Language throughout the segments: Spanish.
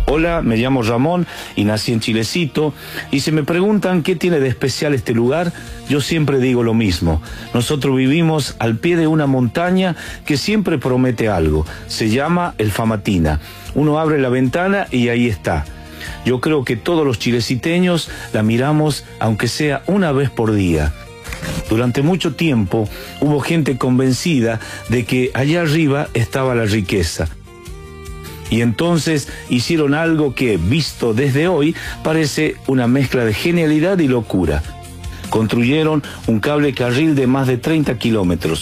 Hola, me llamo Ramón y nací en Chilecito, y si me preguntan qué tiene de especial este lugar, yo siempre digo lo mismo. Nosotros vivimos al pie de una montaña que siempre promete algo. Se llama el Famatina. Uno abre la ventana y ahí está. Yo creo que todos los chileciteños la miramos aunque sea una vez por día. Durante mucho tiempo hubo gente convencida de que allá arriba estaba la riqueza. Y entonces hicieron algo que, visto desde hoy, parece una mezcla de genialidad y locura. Construyeron un cable carril de más de 30 kilómetros.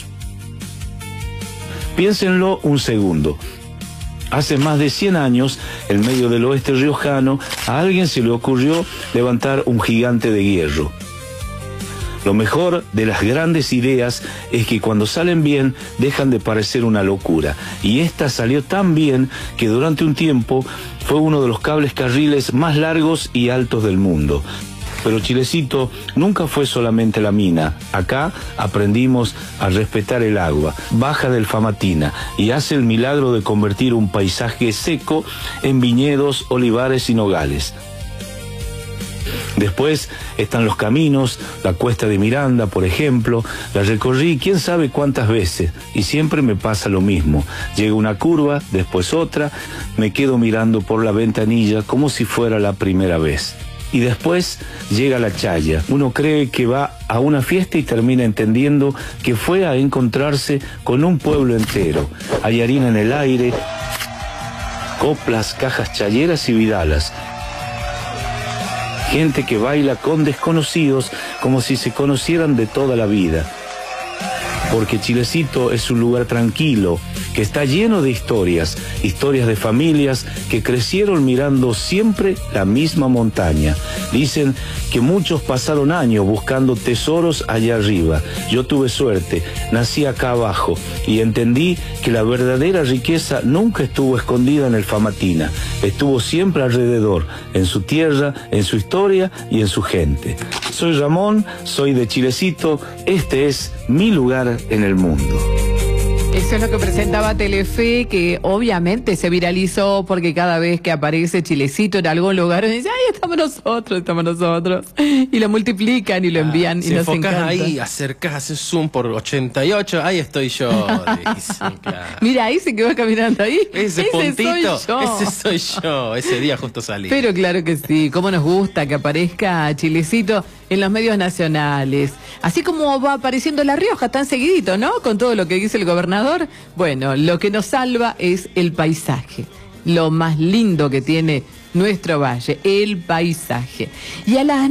Piénsenlo un segundo. Hace más de 100 años, en medio del oeste riojano, a alguien se le ocurrió levantar un gigante de hierro. Lo mejor de las grandes ideas es que cuando salen bien dejan de parecer una locura. Y esta salió tan bien que durante un tiempo fue uno de los cables carriles más largos y altos del mundo. Pero Chilecito nunca fue solamente la mina. Acá aprendimos a respetar el agua. Baja del Famatina y hace el milagro de convertir un paisaje seco en viñedos, olivares y nogales. Después están los caminos, la cuesta de Miranda, por ejemplo. La recorrí quién sabe cuántas veces y siempre me pasa lo mismo. Llega una curva, después otra, me quedo mirando por la ventanilla como si fuera la primera vez. Y después llega la chaya. Uno cree que va a una fiesta y termina entendiendo que fue a encontrarse con un pueblo entero. Hay harina en el aire, coplas, cajas chayeras y vidalas. Gente que baila con desconocidos como si se conocieran de toda la vida. Porque Chilecito es un lugar tranquilo, que está lleno de historias de familias que crecieron mirando siempre la misma montaña. Dicen que muchos pasaron años buscando tesoros allá arriba. Yo tuve suerte, nací acá abajo y entendí que la verdadera riqueza nunca estuvo escondida en el Famatina, estuvo siempre alrededor, en su tierra, en su historia y en su gente. Soy Ramón, soy de Chilecito, este es mi lugar en el mundo. Eso es lo que presentaba Telefe, que obviamente se viralizó porque cada vez que aparece Chilecito en algún lugar, dice, ¡ay, estamos nosotros! Y lo multiplican y lo envían y nos encanta. Ahí, acercás, haces zoom por 88, ahí estoy yo. Dicen, claro. Mira, ahí se quedó caminando ahí. Ese puntito, ese soy yo. Ese día justo salí. Pero claro que sí, cómo nos gusta que aparezca Chilecito en los medios nacionales. Así como va apareciendo La Rioja tan seguidito, ¿no? Con todo lo que dice el gobernador. Bueno, lo que nos salva es el paisaje. Lo más lindo que tiene nuestro valle, el paisaje. Y a las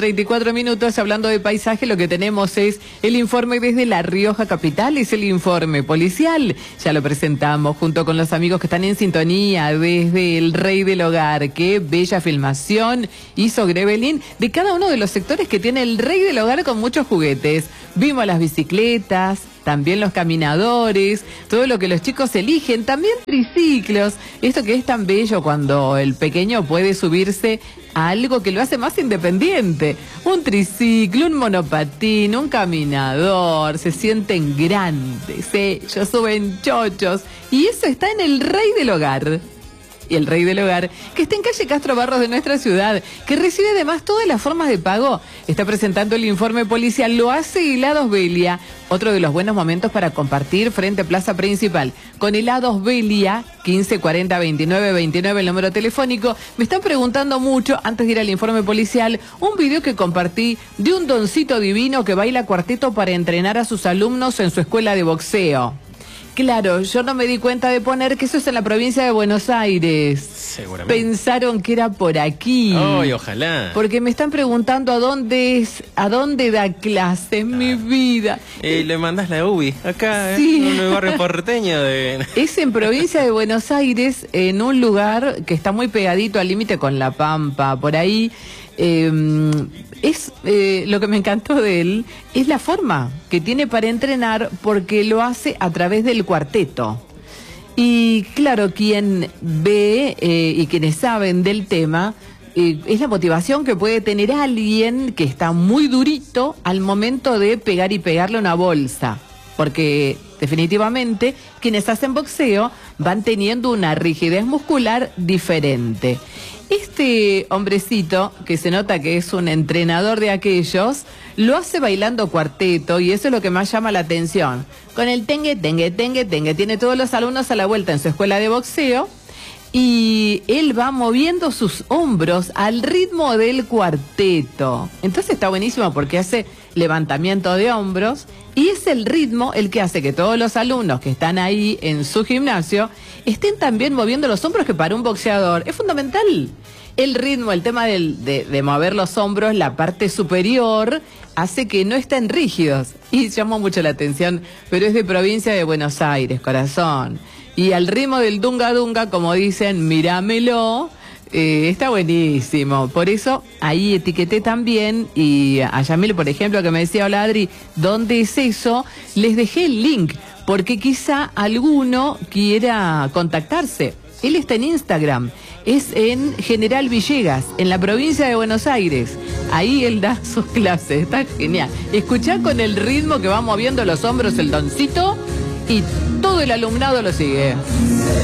9:34, hablando de paisaje, lo que tenemos es el informe desde La Rioja capital, es el informe policial. Ya lo presentamos junto con los amigos que están en sintonía desde El Rey del Hogar. Qué bella filmación hizo Grevelin de cada uno de los sectores que tiene El Rey del Hogar con muchos juguetes. Vimos las bicicletas, también los caminadores, todo lo que los chicos eligen, también triciclos. Esto que es tan bello cuando el pequeño puede subirse a algo que lo hace más independiente. Un triciclo, un monopatín, un caminador, se sienten grandes, ellos suben chochos. Y eso está en El Rey del Hogar. Y El Rey del Hogar, que está en calle Castro Barros de nuestra ciudad, que recibe además todas las formas de pago. Está presentando el informe policial, lo hace Helados Belia, otro de los buenos momentos para compartir frente a Plaza Principal. Con Helados Belia, 1540-2929, el número telefónico. Me están preguntando mucho, antes de ir al informe policial, un video que compartí de un doncito divino que baila cuarteto para entrenar a sus alumnos en su escuela de boxeo. Claro, yo no me di cuenta de poner que eso es en la provincia de Buenos Aires. Seguramente. Pensaron que era por aquí. ¡Ay, ojalá! Porque me están preguntando a dónde da clase en mi vida. Le mandás la UBI, acá, sí. En un barrio porteño de... Es en provincia de Buenos Aires, en un lugar que está muy pegadito al límite con La Pampa, por ahí. Lo que me encantó de él es la forma que tiene para entrenar, porque lo hace a través del cuarteto. Y claro, quien ve y quienes saben del tema, es la motivación que puede tener alguien que está muy durito al momento de pegar y pegarle una bolsa. porque definitivamente quienes hacen boxeo van teniendo una rigidez muscular diferente. Este hombrecito, que se nota que es un entrenador de aquellos, lo hace bailando cuarteto y eso es lo que más llama la atención. Con el tengue, tengue, tengue, tengue, tiene todos los alumnos a la vuelta en su escuela de boxeo y él va moviendo sus hombros al ritmo del cuarteto. Entonces está buenísimo porque hace levantamiento de hombros y es el ritmo el que hace que todos los alumnos que están ahí en su gimnasio estén también moviendo los hombros, que para un boxeador es fundamental. El ritmo, el tema de mover los hombros, la parte superior, hace que no estén rígidos. Y llamó mucho la atención, pero es de provincia de Buenos Aires, corazón. Y al ritmo del dunga dunga, como dicen, mirámelo, está buenísimo. Por eso ahí etiqueté también, y a Yamil, por ejemplo, que me decía, hola Adri, ¿dónde es eso? Les dejé el link, porque quizá alguno quiera contactarse. Él está en Instagram, es en General Villegas, en la provincia de Buenos Aires. Ahí él da sus clases, está genial. Escuchá con el ritmo que va moviendo los hombros el doncito y todo el alumnado lo sigue.